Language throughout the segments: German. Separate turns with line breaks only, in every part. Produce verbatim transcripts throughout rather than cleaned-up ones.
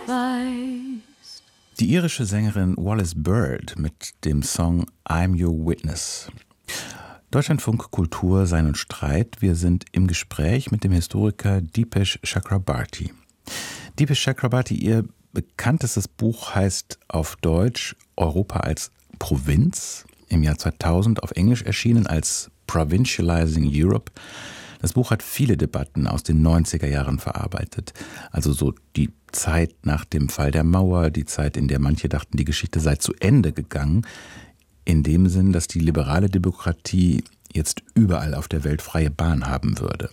sacrificed.
Die irische Sängerin Wallis Bird mit dem Song I'm Your Witness. Deutschlandfunk Kultur, Sein und Streit. Wir sind im Gespräch mit dem Historiker Deepesh Chakrabarty. Deepesh Chakrabarty, Ihr bekanntestes Buch heißt auf Deutsch Europa als Provinz, im Jahr zweitausend auf Englisch erschienen als Provincializing Europe. Das Buch hat viele Debatten aus den neunziger Jahren verarbeitet. Also so die Zeit nach dem Fall der Mauer, die Zeit, in der manche dachten, die Geschichte sei zu Ende gegangen. In dem Sinn, dass die liberale Demokratie jetzt überall auf der Welt freie Bahn haben würde.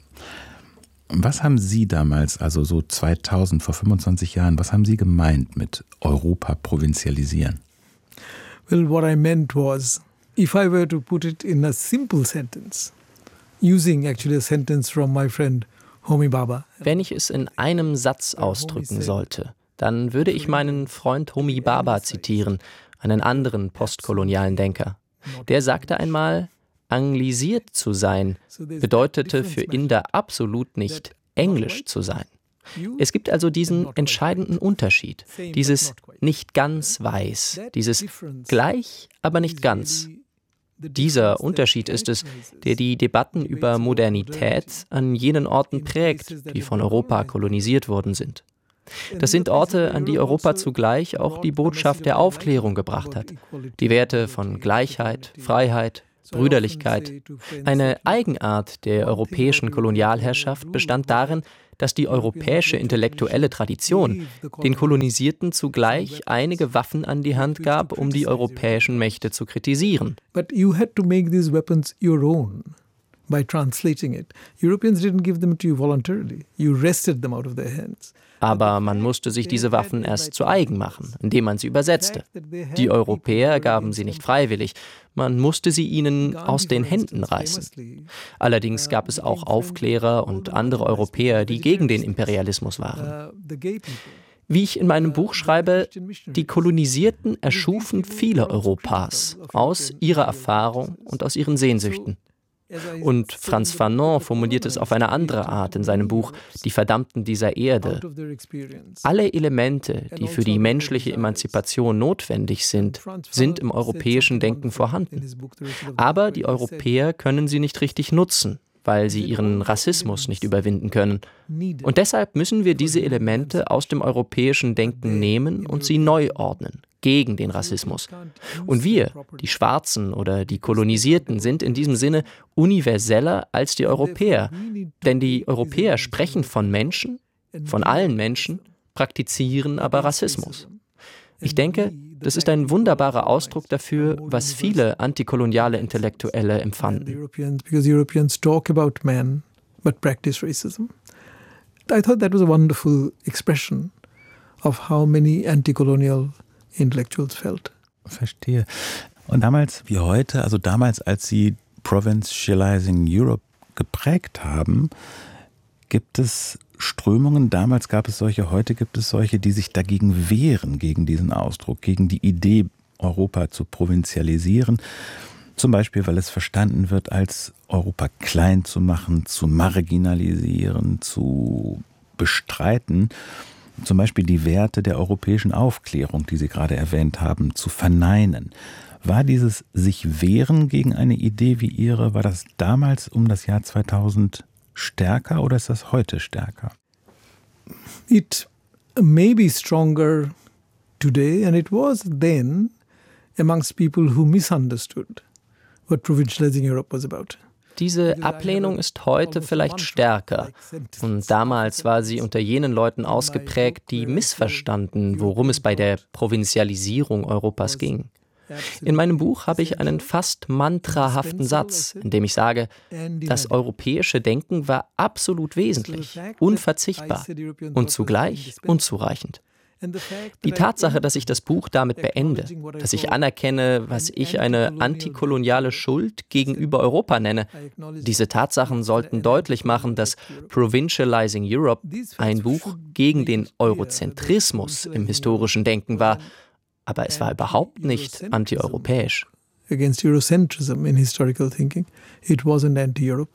Was haben Sie damals, also so zweitausend, vor fünfundzwanzig Jahren, was haben Sie gemeint mit Europa provinzialisieren?
Well, what I meant was, if I were to put it in a simple sentence, using actually a sentence from my friend Homi Bhabha.
Wenn ich es in einem Satz ausdrücken sollte, dann würde ich meinen Freund Homi Bhabha zitieren, einen anderen postkolonialen Denker. Der sagte einmal, anglisiert zu sein bedeutete für Inder absolut nicht englisch zu sein. Es gibt also diesen entscheidenden Unterschied, dieses nicht ganz weiß, dieses gleich, aber nicht ganz. Dieser Unterschied ist es, der die Debatten über Modernität an jenen Orten prägt, die von Europa kolonisiert worden sind. Das sind Orte, an die Europa zugleich auch die Botschaft der Aufklärung gebracht hat. Die Werte von Gleichheit, Freiheit, Brüderlichkeit. Eine Eigenart der europäischen Kolonialherrschaft bestand darin, dass die europäische intellektuelle Tradition den Kolonisierten zugleich einige Waffen an die Hand gab, um die europäischen Mächte zu kritisieren.
But you had to make these weapons your own by translating it. Europeans didn't give them to you voluntarily. You wrested them out of their hands.
Aber man musste sich diese Waffen erst zu eigen machen, indem man sie übersetzte. Die Europäer gaben sie nicht freiwillig, man musste sie ihnen aus den Händen reißen. Allerdings gab es auch Aufklärer und andere Europäer, die gegen den Imperialismus waren. Wie ich in meinem Buch schreibe, die Kolonisierten erschufen viele Europas aus ihrer Erfahrung und aus ihren Sehnsüchten. Und Frantz Fanon formuliert es auf eine andere Art in seinem Buch Die Verdammten dieser Erde. Alle Elemente, die für die menschliche Emanzipation notwendig sind, sind im europäischen Denken vorhanden. Aber die Europäer können sie nicht richtig nutzen, weil sie ihren Rassismus nicht überwinden können. Und deshalb müssen wir diese Elemente aus dem europäischen Denken nehmen und sie neu ordnen, gegen den Rassismus. Und wir, die Schwarzen oder die Kolonisierten, sind in diesem Sinne universeller als die Europäer. Denn die Europäer sprechen von Menschen, von allen Menschen, praktizieren aber Rassismus. Ich denke, das ist ein wunderbarer Ausdruck dafür, was viele antikoloniale Intellektuelle empfanden.
Because Europeans talk about men, but practice racism. I thought that was a wonderful expression of how many anti-colonial intellectuals felt.
Verstehe. Und damals wie heute, also damals, als Sie Provincializing Europe geprägt haben, gibt es Strömungen, damals gab es solche, heute gibt es solche, die sich dagegen wehren, gegen diesen Ausdruck, gegen die Idee, Europa zu provinzialisieren. Zum Beispiel, weil es verstanden wird, als Europa klein zu machen, zu marginalisieren, zu bestreiten. Zum Beispiel die Werte der europäischen Aufklärung, die Sie gerade erwähnt haben, zu verneinen. War dieses sich wehren gegen eine Idee wie Ihre, war das damals um das Jahr zweitausend stärker oder ist das heute stärker?
It may be stronger today and it was then amongst people who misunderstood what provincializing Europe was about.
Diese Ablehnung ist heute vielleicht stärker. Und damals war sie unter jenen Leuten ausgeprägt, die missverstanden, worum es bei der Provinzialisierung Europas ging. In meinem Buch habe ich einen fast mantrahaften Satz, in dem ich sage, das europäische Denken war absolut wesentlich, unverzichtbar und zugleich unzureichend. Die Tatsache, dass ich das Buch damit beende, dass ich anerkenne, was ich eine antikoloniale Schuld gegenüber Europa nenne, diese Tatsachen sollten deutlich machen, dass Provincializing Europe ein Buch gegen den Eurozentrismus im historischen Denken war, aber es war überhaupt nicht antieuropäisch.
Against Eurocentrism in historical thinking, it wasn't anti-Europe.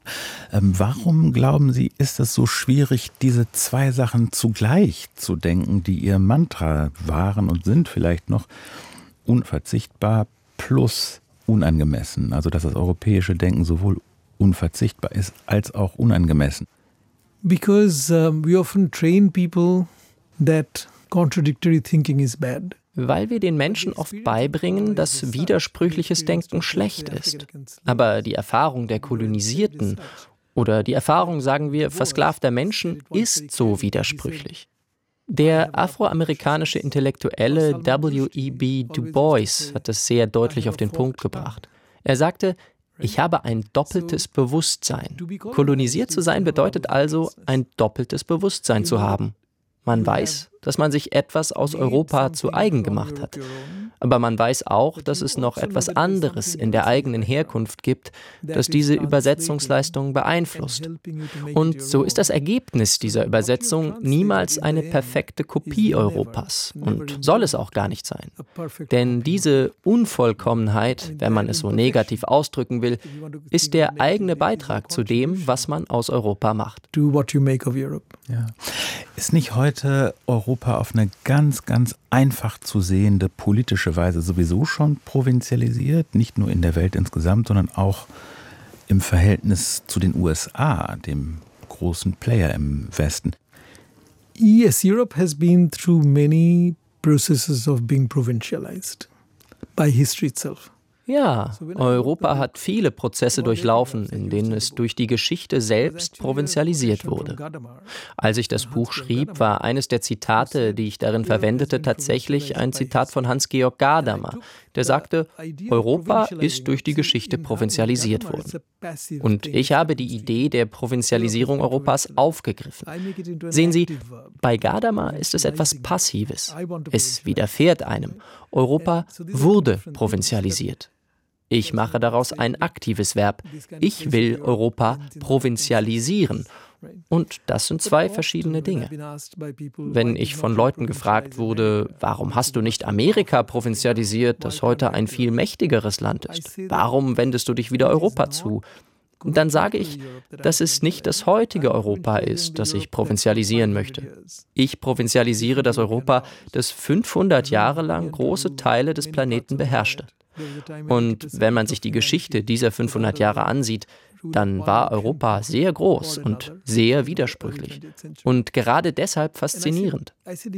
Ähm, warum, glauben Sie, ist es so schwierig, diese zwei Sachen zugleich zu denken, die Ihr Mantra waren und sind vielleicht noch unverzichtbar plus unangemessen? Also dass das europäische Denken sowohl unverzichtbar ist als auch unangemessen.
Because um, we often train people that contradictory thinking is bad.
Weil wir den Menschen oft beibringen, dass widersprüchliches Denken schlecht ist. Aber die Erfahrung der Kolonisierten oder die Erfahrung, sagen wir, versklavter Menschen ist so widersprüchlich. Der afroamerikanische Intellektuelle W E B Du Bois hat es sehr deutlich auf den Punkt gebracht. Er sagte, ich habe ein doppeltes Bewusstsein. Kolonisiert zu sein bedeutet also, ein doppeltes Bewusstsein zu haben. Man weiß, dass man sich etwas aus Europa zu eigen gemacht hat. Aber man weiß auch, dass es noch etwas anderes in der eigenen Herkunft gibt, das diese Übersetzungsleistung beeinflusst. Und so ist das Ergebnis dieser Übersetzung niemals eine perfekte Kopie Europas und soll es auch gar nicht sein. Denn diese Unvollkommenheit, wenn man es so negativ ausdrücken will, ist der eigene Beitrag zu dem, was man aus Europa macht.
Do what you make of Europe.
Ja. Ist nicht heute Europa auf eine ganz, ganz einfach zu sehende politische Weise sowieso schon provinzialisiert, nicht nur in der Welt insgesamt, sondern auch im Verhältnis zu den U S A, dem großen Player im Westen?
Yes, Europe has been through many processes of being provincialized by history itself.
Ja, Europa hat viele Prozesse durchlaufen, in denen es durch die Geschichte selbst provinzialisiert wurde. Als ich das Buch schrieb, war eines der Zitate, die ich darin verwendete, tatsächlich ein Zitat von Hans-Georg Gadamer, der sagte, Europa ist durch die Geschichte provinzialisiert worden. Und ich habe die Idee der Provinzialisierung Europas aufgegriffen. Sehen Sie, bei Gadamer ist es etwas Passives. Es widerfährt einem. Europa wurde provinzialisiert. Ich mache daraus ein aktives Verb. Ich will Europa provinzialisieren. Und das sind zwei verschiedene Dinge. Wenn ich von Leuten gefragt wurde, warum hast du nicht Amerika provinzialisiert, das heute ein viel mächtigeres Land ist? Warum wendest du dich wieder Europa zu? Dann sage ich, dass es nicht das heutige Europa ist, das ich provinzialisieren möchte. Ich provinzialisiere das Europa, das fünfhundert Jahre lang große Teile des Planeten beherrschte. Und wenn man sich die Geschichte dieser fünfhundert Jahre ansieht, dann war Europa sehr groß und sehr widersprüchlich und gerade deshalb faszinierend.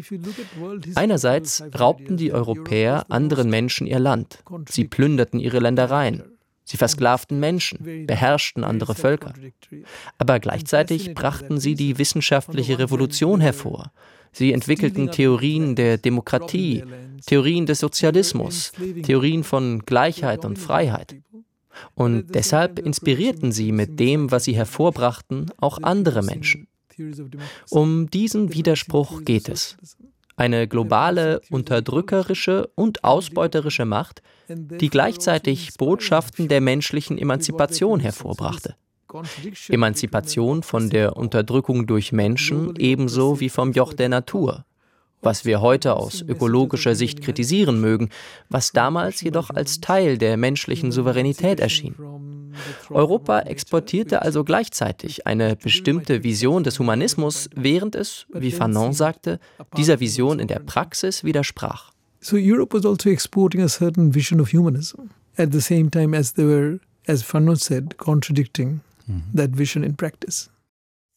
Einerseits raubten die Europäer anderen Menschen ihr Land. Sie plünderten ihre Ländereien. Sie versklavten Menschen, beherrschten andere Völker. Aber gleichzeitig brachten sie die wissenschaftliche Revolution hervor. Sie entwickelten Theorien der Demokratie, Theorien des Sozialismus, Theorien von Gleichheit und Freiheit. Und deshalb inspirierten sie mit dem, was sie hervorbrachten, auch andere Menschen. Um diesen Widerspruch geht es. Eine globale, unterdrückerische und ausbeuterische Macht, die gleichzeitig Botschaften der menschlichen Emanzipation hervorbrachte. Emanzipation von der Unterdrückung durch Menschen ebenso wie vom Joch der Natur, was wir heute aus ökologischer Sicht kritisieren mögen, was damals jedoch als Teil der menschlichen Souveränität erschien. Europa exportierte also gleichzeitig eine bestimmte Vision des Humanismus, während es, wie Fanon sagte, dieser Vision in der Praxis widersprach.
So Europe was also exporting a certain vision of humanism, at the same time as they were, as Fanon said, contradicting that vision in practice.